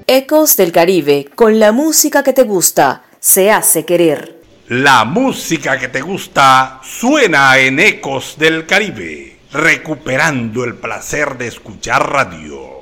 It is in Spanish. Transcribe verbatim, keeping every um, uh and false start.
Ecos del Caribe, con la música que te gusta, se hace querer. La música que te gusta suena en Ecos del Caribe, recuperando el placer de escuchar radio.